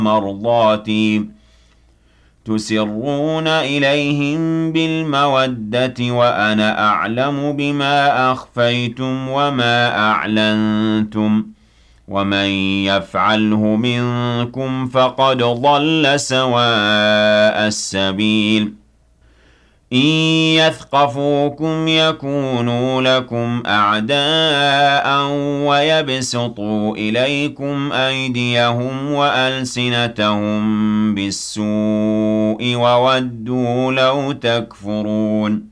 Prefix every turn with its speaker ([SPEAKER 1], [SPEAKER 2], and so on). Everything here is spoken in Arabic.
[SPEAKER 1] مرضاتي تسرون إليهم بالمودة وأنا أعلم بما أخفيتم وما أعلنتم ومن يفعله منكم فقد ضل سواء السبيل إن يثقفوكم يكونوا لكم أعداء ويبسطوا إليكم أيديهم وألسنتهم بالسوء وودوا لو تكفرون